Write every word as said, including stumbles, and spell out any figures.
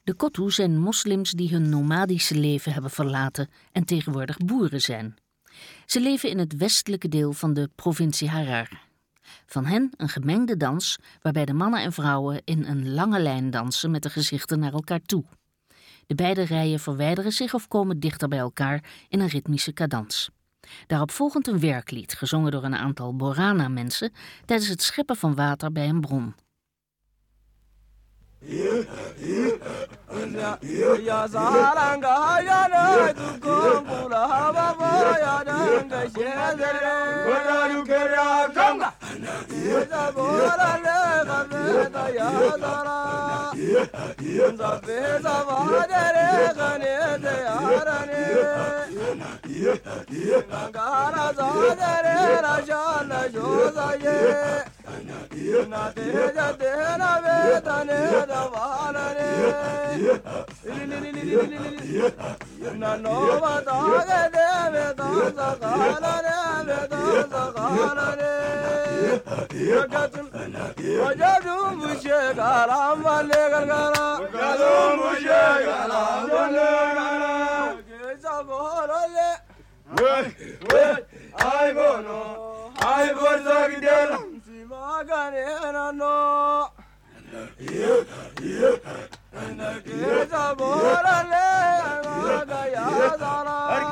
De Kotu zijn moslims die hun nomadische leven hebben verlaten en tegenwoordig boeren zijn. Ze leven in het westelijke deel van de provincie Harar. Van hen een gemengde dans waarbij de mannen en vrouwen in een lange lijn dansen met de gezichten naar elkaar toe. De beide rijen verwijderen zich of komen dichter bij elkaar in een ritmische cadans. Daarop volgend een werklied, gezongen door een aantal Borana-mensen tijdens het scheppen van water bij een bron. I